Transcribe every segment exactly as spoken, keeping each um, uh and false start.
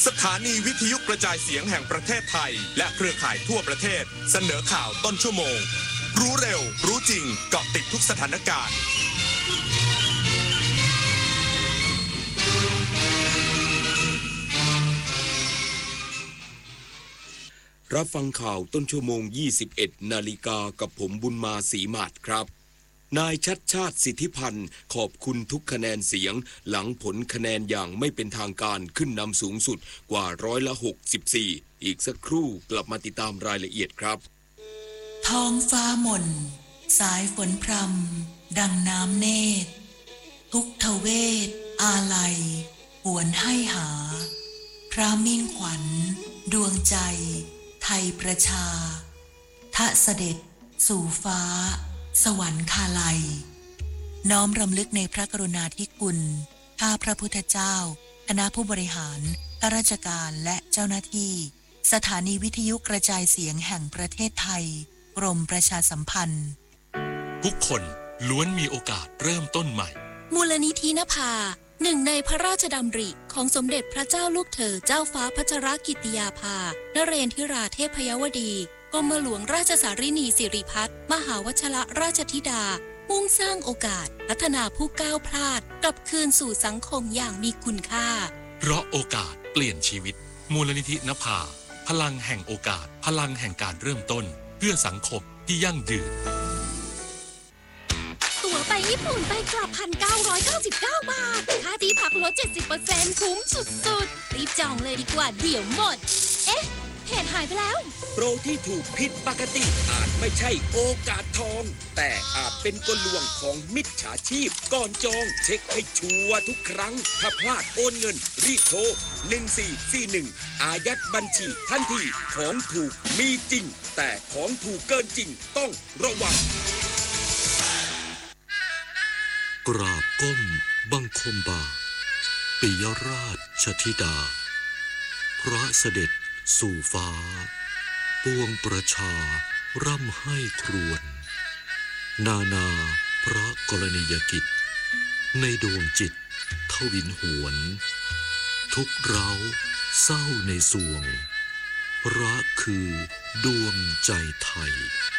สถานีวิทยุกระจายเสียงแห่งประเทศไทยและเครือข่ายทั่วประเทศเสนอข่าวต้นชั่วโมงรู้เร็วรู้จริงเกาะติดทุกสถานการณ์รับฟังข่าวต้นชั่วโมงยี่สิบเอ็ดนาฬิกากับผมบุญมาศรีมาศครับนายชัดชาติสิทธิพันธ์ขอบคุณทุกคะแนนเสียงหลังผลคะแนนอย่างไม่เป็นทางการขึ้นนำสูงสุดกว่าร้อยละหกสิบสี่อีกสักครู่กลับมาติดตามรายละเอียดครับท้องฟ้าหม่นสายฝนพรำดังน้ำเนตรทุกทเวทอาลัยหวนให้หาพระมิ่งขวัญดวงใจไทยประชาทะเสด็จสู่ฟ้าสวรรคาลัยน้อมรำลึกในพระกรุณาธิคุณข้าพระพุทธเจ้าคณะผู้บริหารข้าราชการและเจ้าหน้าที่สถานีวิทยุกระจายเสียงแห่งประเทศไทยกรมประชาสัมพันธ์ทุกคนล้วนมีโอกาสเริ่มต้นใหม่มูลนิธินภาหนึ่งในพระราชดำริของสมเด็จพระเจ้าลูกเธอเจ้าฟ้าพัชรกิติยาภานเรนทิราเทพยวดีกรมหลวงราชสารินีสิริพัฒน์มหาวชรราชธิดามุ่งสร้างโอกาสพัฒนาผู้ก้าวพลาดกลับคืนสู่สังคมอย่างมีคุณค่าเพราะโอกาสเปลี่ยนชีวิตมูลนิธินภาพลังแห่งโอกาสพลังแห่งการเริ่มต้นเพื่อสังคมที่ยั่งยืนตั๋วไปญี่ปุ่นไปกลับ หนึ่งพันเก้าร้อยเก้าสิบเก้า บาทค่าที่พักลด เจ็ดสิบเปอร์เซ็นต์ คุ้มสุดๆรีบจองเลยดีกว่าเดี๋ยวหมดเอ๊ะเพจหายไปแล้วโปรที่ถูกผิดปกติอาจไม่ใช่โอกาสทองแต่อาจเป็นกลลวงของมิจฉาชีพก่อนจองเช็คให้ชัวร์ทุกครั้งถ้าพลาดโอนเงินรีบโทรหนึ่งสี่สี่หนึ่งอายัดบัญชีทันทีของถูกมีจริงแต่ของถูกเกินจริงต้องระวังกราบก้มบังคมบาทปิยราชธิดาพระเสด็จสู่ฟ้าปวงประชาร่ำให้ครวญนานาพระกรณียกิจในดวงจิตทวินหวนทุกเราเศร้าในสวงพระคือดวงใจไทย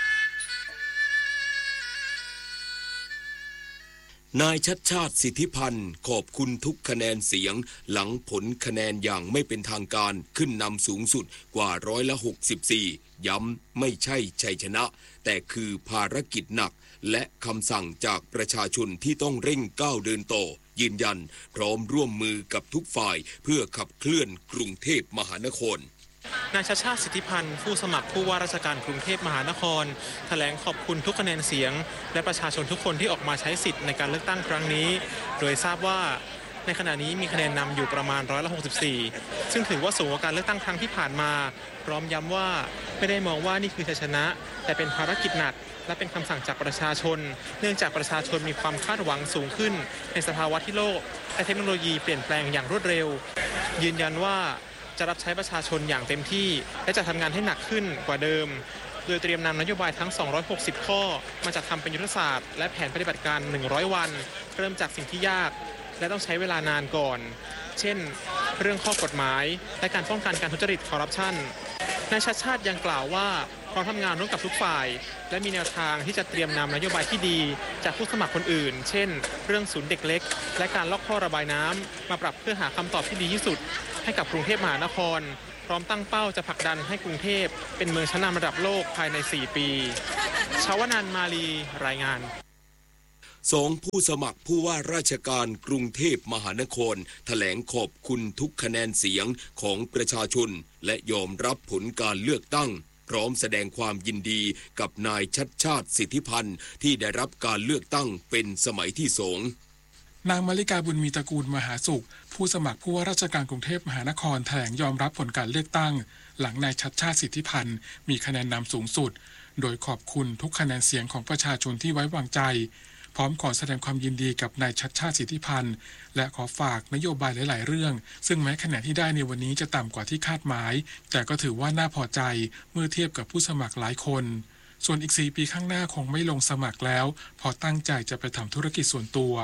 นายชัดชาติสิทธิพันธ์ขอบคุณทุกคะแนนเสียงหลังผลคะแนนอย่างไม่เป็นทางการขึ้นนำสูงสุดกว่าร้อยละหกสิบสี่ย้ำไม่ใช่ชัยชนะแต่คือภารกิจหนักและคำสั่งจากประชาชนที่ต้องเร่งก้าวเดินต่อยืนยันพร้อมร่วมมือกับทุกฝ่ายเพื่อขับเคลื่อนกรุงเทพมหานครนายชัดชาติสิทธิพันธ์ผู้สมัครผู้ว่าราชการกรุงเทพมหานครแถลงขอบคุณทุกคะแนนเสียงและประชาชนทุกคนที่ออกมาใช้สิทธิ์ในการเลือกตั้งครั้งนี้โดยทราบว่าในขณะนี้มีคะแนนนำอยู่ประมาณร้อยละหกสิบสี่ซึ่งถือว่าสูงกว่าการเลือกตั้งครั้งที่ผ่านมาพร้อมย้ำว่าไม่ได้มองว่านี่คือชัยชนะแต่เป็นภารกิจหนักและเป็นคำสั่งจากประชาชนเนื่องจากประชาชนมีความคาดหวังสูงขึ้นในสภาวะที่โลกและเทคโนโลยีเปลี่ยนแปลงอย่างรวดเร็วยืนยันว่าจะรับใช้ประชาชนอย่างเต็มที่และจะทำงานให้หนักขึ้นกว่าเดิมโดยเตรียมนำนโยบายทั้งสองร้อยหกสิบข้อมาจัดทำเป็นยุทธศาสตร์และแผนปฏิบัติการหนึ่งร้อยวันเริ่มจากสิ่งที่ยากและต้องใช้เวลานานก่อนเช่นเรื่องข้อกฎหมายและการป้องกันการทุจริตคอร์รัปชันนายชัดชาติยังกล่าวว่าพร้อมทำงานร่วมกับทุกฝ่ายและมีแนวทางที่จะเตรียมนำนโยบายที่ดีจากผู้สมัครคนอื่นเช่นเรื่องศูนย์เด็กเล็กและการลอกท่อระบายน้ำมาปรับเพื่อหาคำตอบที่ดีที่สุดให้กับกรุงเทพมหานครพร้อมตั้งเป้าจะผลักดันให้กรุงเทพเป็นเมืองชั้นนำระดับโลกภายในสี่ปีชาวนันท์มาลีรายงานสองผู้สมัครผู้ว่าราชการกรุงเทพมหานครแถลงขอบคุณทุกคะแนนเสียงของประชาชนและยอมรับผลการเลือกตั้งพร้อมแสดงความยินดีกับนายชัดชาติสิทธิพันธ์ที่ได้รับการเลือกตั้งเป็นสมัยที่สองนางมาริกาบุญมีตระกูลมหาสุขผู้สมัครผู้ว่าราชการกรุงเทพมหานครแถลงยอมรับผลการเลือกตั้งหลังนายชัดชาติสิทธิพันธ์มีคะแนนนำสูงสุดโดยขอบคุณทุกคะแนนเสียงของประชาชนที่ไว้วางใจพร้อมขอแสดงความยินดีกับนายชัดชาติสิทธิพันธ์และขอฝากนโยบายหลายๆเรื่องซึ่งแม้คะแนนที่ได้ในวันนี้จะต่ำกว่าที่คาดหมายแต่ก็ถือว่าน่าพอใจเมื่อเทียบกับผู้สมัครหลายคนส่วนอีกสี่ปีข้างหน้าคงไม่ลงสมัครแล้วเพราะตั้งใจจะไปทำธุรกิจส่วนตัว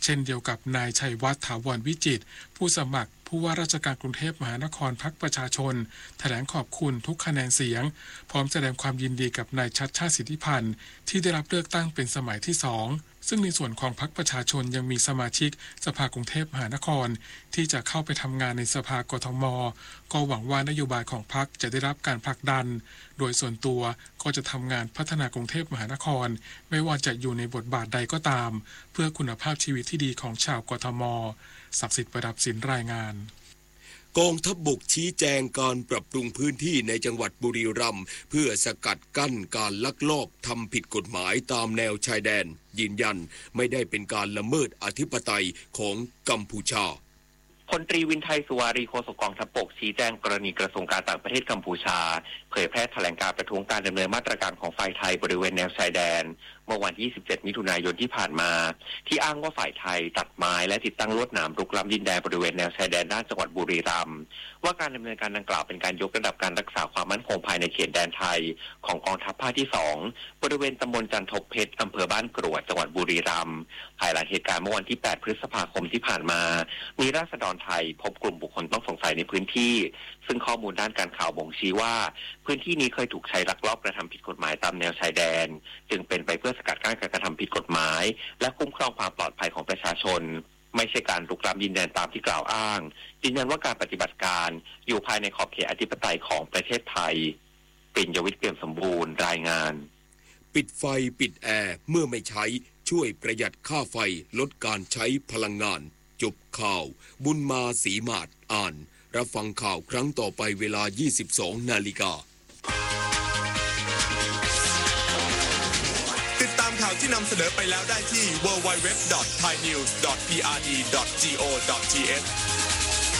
เช่นเดียวกับนายชัยวัฒน์ถาวรวิจิตรผู้สมัครผู้ว่าราชการกรุงเทพมหานครพรรคประชาชนแถลงขอบคุณทุกคะแนนเสียงพร้อมแสดงความยินดีกับนายชัชชาติสิทธิพันธ์ที่ได้รับเลือกตั้งเป็นสมัยที่สองซึ่งในส่วนของพรรคประชาชนยังมีสมาชิกสภากรุงเทพมหานครที่จะเข้าไปทำงานในสภากทม.ก็หวังว่านโยบายของพรรคจะได้รับการผลักดันโดยส่วนตัวก็จะทำงานพัฒนากรุงเทพมหานครไม่ว่าจะอยู่ในบทบาทใดก็ตามเพื่อคุณภาพชีวิตที่ดีของชาวกทม.ศักดิ์สิทธิ์ประดับสินรายงานกองทัพบกชี้แจงการปรับปรุงพื้นที่ในจังหวัดบุรีรัมย์เพื่อสกัดกั้นการลักลอบทำผิดกฎหมายตามแนวชายแดนยืนยันไม่ได้เป็นการละเมิดอธิปไตยของกัมพูชาพลตรีวินไทยสุวารีโฆษกกองทัพบกชี้แจงกรณีกระทรวงการต่างประเทศกัมพูชาเผยแพร่แถลงการประท้วงการดำเนินมาตรการของฝ่ายไทยบริเวณแนวชายแดนเมื่อวันที่ยี่สิบเจ็ดมิถุนายนที่ผ่านมาที่อ้างว่าฝ่ายไทยตัดไม้และติดตั้งลวดหนามรุกล้ำดินแดนบริเวณแนวชายแดนด้านจังหวัดบุรีรัมย์ว่าการดำเนินการดังกล่าวเป็นการยกระดับการรักษาความมั่นคงภายในเขตแดนไทยของกองทัพภาคที่สองบริเวณตำบลจันทบเพชรอำเภอบ้านกรวดจังหวัดบุรีรัมย์ภายหลังเหตุการณ์เมื่อวันที่แปดพฤษภาคมที่ผ่านมามีราษฎรไทยพบกลุ่มบุคคลต้องสงสัยในพื้นที่ซึ่งข้อมูลด้านการข่าวบ่งชี้ว่าพื้นที่นี้เคยถูกใช้ลักลอบกระทำผิดกฎหมายตามแนวชายแดนจึงเป็นไปเพื่อสกัดกั้นการกระทำผิดกฎหมายและคุ้มครองความปลอดภัยของประชาชนไม่ใช่การรุกล้ำดินแดนตามที่กล่าวอ้างยืนยันว่าการปฏิบัติการอยู่ภายในขอบเขตอธิปไตยของประเทศไทยปิ่นยวิทย์เปี่ยมสมบูรณ์รายงานปิดไฟปิดแอร์เมื่อไม่ใช้ช่วยประหยัดค่าไฟลดการใช้พลังงานจบข่าวบุญมาศรีมาศอ่านรับฟังข่าวครั้งต่อไปเวลา ยี่สิบสอง นาฬิกาติดตามข่าวที่นำเสนอไปแล้วได้ที่ ดับเบิลยู ดับเบิลยู ดับเบิลยู ดอท ไทยนิวส์ ดอท พี อาร์ ดี ดอท จี โอ ดอท ที เอช